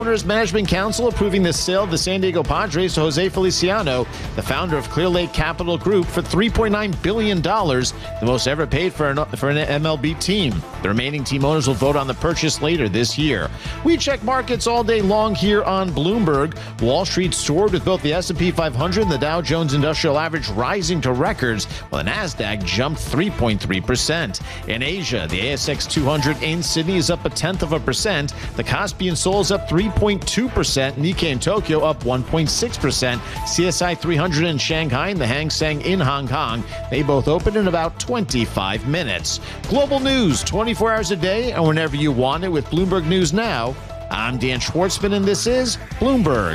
Owners Management Council approving the sale of the San Diego Padres to Jose Feliciano, the founder of Clear Lake Capital Group, for $3.9 billion, the most ever paid for an MLB team. The remaining team owners will vote on the purchase later this year. We check markets all day long here on Bloomberg. Wall Street soared with both the S&P 500 and the Dow Jones Industrial Average rising to records, while the Nasdaq jumped 3.3%. In Asia, the ASX 200 in Sydney is up 0.1%. The Kospi in Seoul is up 3.2%. Nikkei in Tokyo up 1.6%. CSI 300 in Shanghai and the Hang Seng in Hong Kong, they both open in about 25 minutes. Global news 24 hours a day and whenever you want it with Bloomberg News Now. I'm Dan Schwartzman and this is Bloomberg.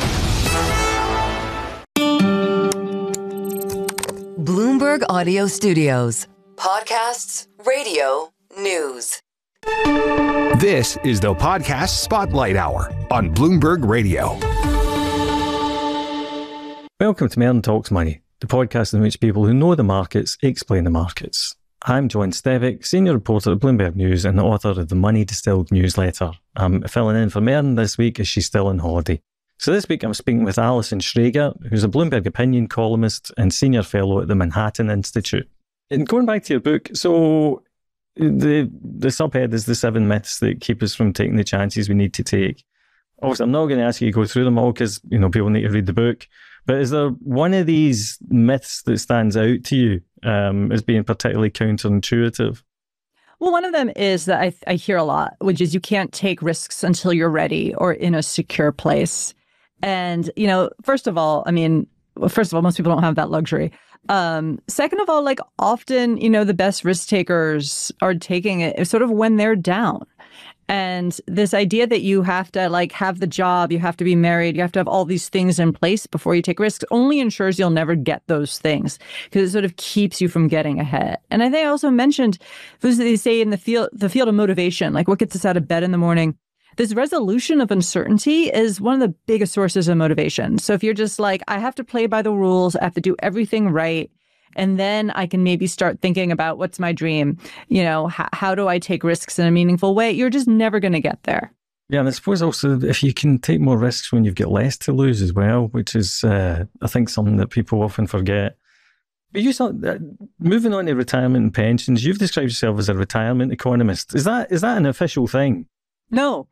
Bloomberg Audio Studios. Podcasts, radio, news. This is the Podcast Spotlight Hour on Bloomberg Radio. Welcome to Merlin Talks Money, the podcast in which people who know the markets explain the markets. I'm John Stevick, senior reporter at Bloomberg News and the author of the Money Distilled newsletter. I'm filling in for Merlin this week as she's still on holiday. So this week I'm speaking with Alison Schrager, who's a Bloomberg opinion columnist and senior fellow at the Manhattan Institute. And going back to your book, so the subhead is the 7 myths that keep us from taking the chances we need to take. Obviously, I'm not going to ask you to go through them all because, people need to read the book. But is there one of these myths that stands out to you as being particularly counterintuitive? Well, one of them is that I hear a lot, which is you can't take risks until you're ready or in a secure place. And, first of all, most people don't have that luxury. Second of all, often, the best risk takers are taking it sort of when they're down. And this idea that you have to have the job, you have to be married, you have to have all these things in place before you take risks only ensures you'll never get those things because it sort of keeps you from getting ahead. And I think I also mentioned, they say in the field of motivation, what gets us out of bed in the morning. This resolution of uncertainty is one of the biggest sources of motivation. So if you're just I have to play by the rules, I have to do everything right, and then I can maybe start thinking about what's my dream, how do I take risks in a meaningful way? You're just never going to get there. Yeah, and I suppose also if you can take more risks when you've got less to lose as well, which is, I think, something that people often forget. But moving on to retirement and pensions, you've described yourself as a retirement economist. Is that an official thing? No.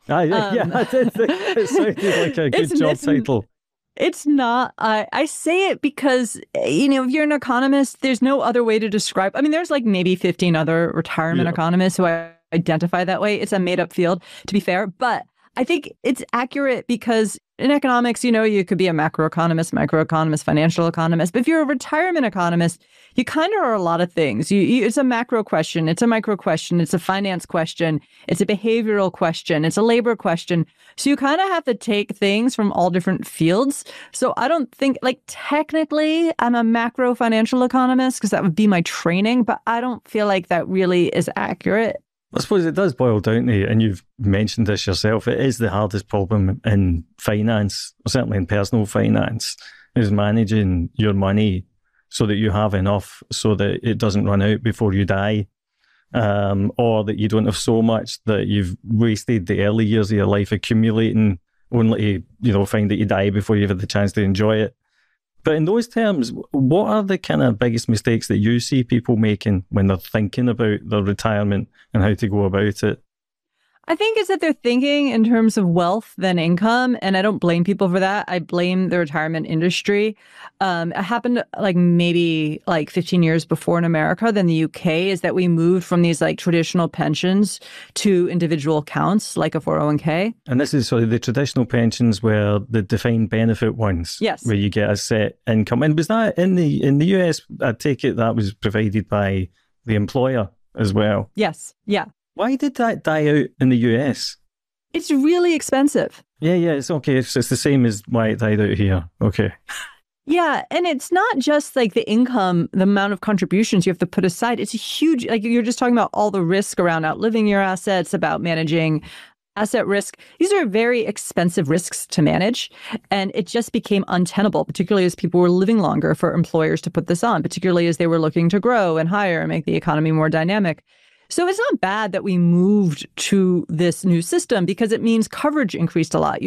It sounded like a good job title. It's not. I say it because, if you're an economist, there's no other way to describe. There's maybe 15 other retirement economists who identify that way. It's a made up field, to be fair. But I think it's accurate because in economics, you could be a macroeconomist, microeconomist, financial economist. But if you're a retirement economist, you kind of are a lot of things. It's a macro question. It's a micro question. It's a finance question. It's a behavioral question. It's a labor question. So you kind of have to take things from all different fields. So I don't think, technically, I'm a macro financial economist because that would be my training. But I don't feel like that really is accurate. I suppose it does boil down to, and you've mentioned this yourself, it is the hardest problem in finance, or certainly in personal finance, is managing your money so that you have enough so that it doesn't run out before you die, or that you don't have so much that you've wasted the early years of your life accumulating only to, find that you die before you've had the chance to enjoy it. But in those terms, what are the kind of biggest mistakes that you see people making when they're thinking about their retirement and how to go about it? I think is that they're thinking in terms of wealth than income. And I don't blame people for that. I blame the retirement industry. It happened maybe 15 years before in America than the UK, is that we moved from these traditional pensions to individual accounts like a 401k. And this is the traditional pensions were the defined benefit ones. Yes. Where you get a set income. And was that in the US, I take it that was provided by the employer as well? Yes. Yeah. Why did that die out in the US? It's really expensive. Yeah, it's okay. It's the same as why it died out here. Okay. Yeah, and it's not just the income, the amount of contributions you have to put aside. It's a huge, you're just talking about all the risk around outliving your assets, about managing asset risk. These are very expensive risks to manage. And it just became untenable, particularly as people were living longer, for employers to put this on, particularly as they were looking to grow and hire and make the economy more dynamic. So it's not bad that we moved to this new system because it means coverage increased a lot.